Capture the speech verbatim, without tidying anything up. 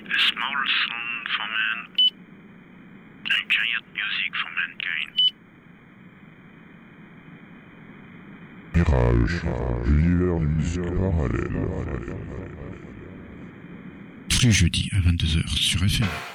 A small sound for man, a giant music for mankind. Mirage, l'univers d'une musique parallèle. Tous les jeudis à vingt-deux heures sur F M.